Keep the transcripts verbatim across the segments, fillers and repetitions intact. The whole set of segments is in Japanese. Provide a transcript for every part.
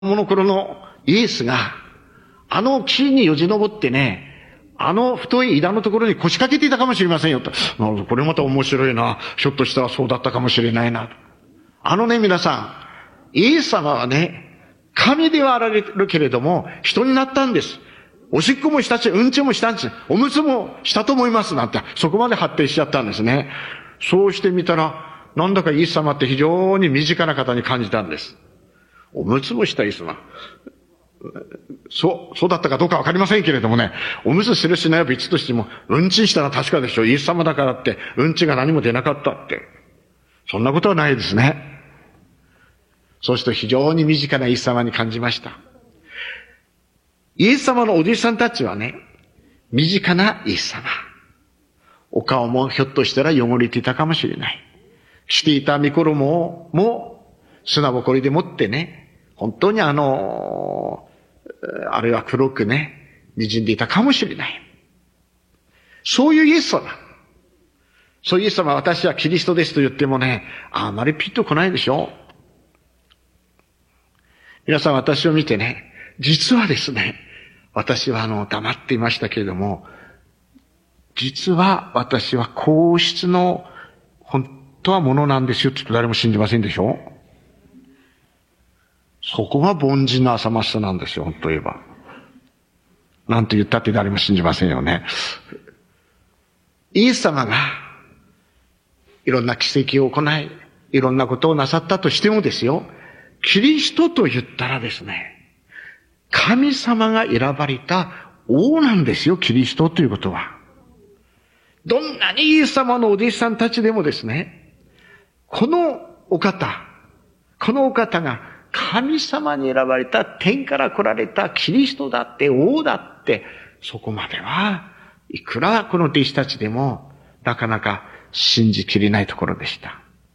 もの頃のイエスが、あの木によじ登ってね、あの太い枝のところに腰掛けていたかもしれませんよと。これまた面白いな。ひょっとしたらそうだったかもしれないな。あのね、皆さん、イエス様はね、神ではあられるけれども、人になったんです。おしっこもしたし、うんちもしたんです。おむつもしたと思いますなんて、そこまで発展しちゃったんですね。そうしてみたら、なんだかイエス様って非常に身近な方に感じたんです。おむつもしたイエス様。そう、そうだったかどうかわかりませんけれどもね、おむつするしないは別としても、うんちしたら確かでしょう。イエス様だからって、うんちが何も出なかったって。そんなことはないですね。そうすると非常に身近なイエス様に感じました。イエス様のお弟子さんたちはね、身近なイエス様。お顔もひょっとしたら汚れていたかもしれない。着ていた御衣も砂ぼこりでもってね、本当にあの、あれは黒くね、滲んでいたかもしれない。そういうイエス様。そういうイエス様は私はキリストですと言ってもね、あまりピッと来ないでしょ。皆さん私を見てね、実はですね、私はあの黙っていましたけれども、実は私は皇室の本当はものなんですよって言って誰も信じませんでしょ。そこが凡人の浅ましさなんですよ、本当言えば。なんて言ったって誰も信じませんよね。イエス様がいろんな奇跡を行い、いろんなことをなさったとしてもですよ、キリストと言ったらですね、神様が選ばれた王なんですよ、キリストということは。どんなにイエス様のお弟子さんたちでもですね、このお方、このお方が神様に選ばれた天から来られたキリストだって王だって、そこまではいくらこの弟子たちでもなかなか信じきれないところでした。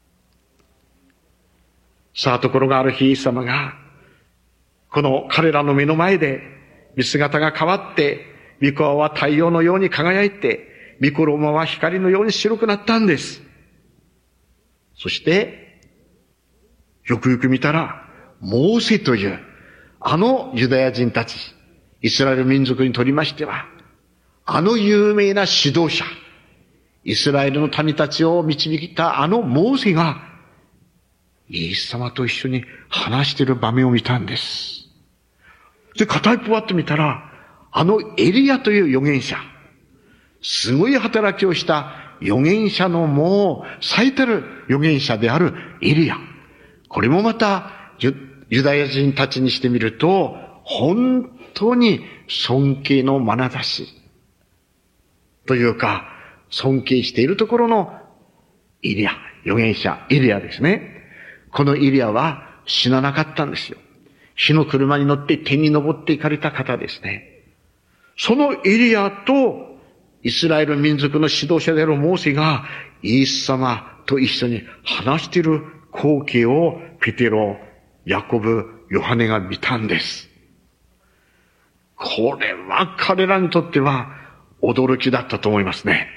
さあ、ところがある日イエス様がこの彼らの目の前で見姿が変わって、御顔は太陽のように輝いて、御衣は光のように白くなったんです。そしてよくよく見たら、モーセというあのユダヤ人たち、イスラエル民族にとりましては、あの有名な指導者、イスラエルの民たちを導いたあのモーセがイエス様と一緒に話している場面を見たんです。で、片一方って見たら、あのエリアという預言者、すごい働きをした預言者のもう最たる預言者であるエリア。これもまたユ、ユダヤ人たちにしてみると、本当に尊敬の眼差し。というか、尊敬しているところのエリア、預言者、エリアですね。このエリアは死ななかったんですよ。火の車に乗って天に昇っていかれた方ですね。そのエリアとイスラエル民族の指導者であるモーセがイエス様と一緒に話している光景をペテロ、ヤコブ、ヨハネが見たんです。これは彼らにとっては驚きだったと思いますね。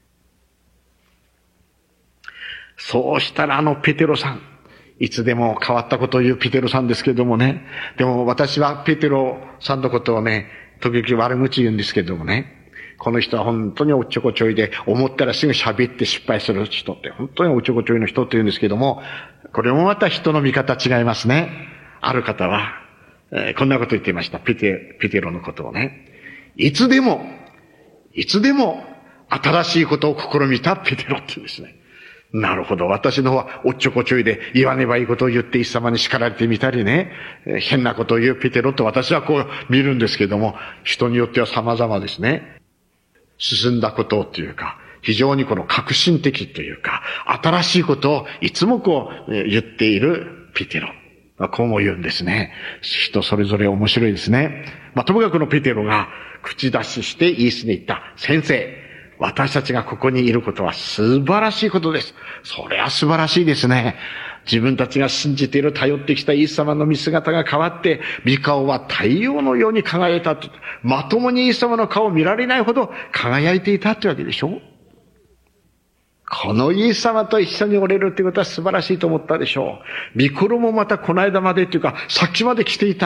そうしたらあのペテロさん、いつでも変わったことを言うペテロさんですけれどもね。でも私はペテロさんのことをね、時々悪口言うんですけれどもね。この人は本当におっちょこちょいで、思ったらすぐ喋って失敗する人って、本当におっちょこちょいの人って言うんですけども、これもまた人の見方違いますね。ある方は、えー、こんなこと言っていました。ペテ、ペテロのことをね。いつでも、いつでも新しいことを試みたペテロって言うんですね。なるほど。私の方はおっちょこちょいで言わねばいいことを言ってイエス様に叱られてみたりね、変なことを言うペテロと私はこう見るんですけども、人によっては様々ですね。進んだことというか、非常にこの革新的というか、新しいことをいつもこう言っているペテロ。こうも言うんですね。人それぞれ面白いですね。まあ、ともかくのペテロが口出ししてイエスに言った。先生、私たちがここにいることは素晴らしいことです。それは素晴らしいですね。自分たちが信じている頼ってきたイエス様の見姿が変わって、御顔は太陽のように輝いたと。まともにイエス様の顔を見られないほど輝いていたってわけでしょ。 このイエス様と一緒におれるということは素晴らしいと思ったでしょう。御心もまたこの間までというか、さっきまで来ていた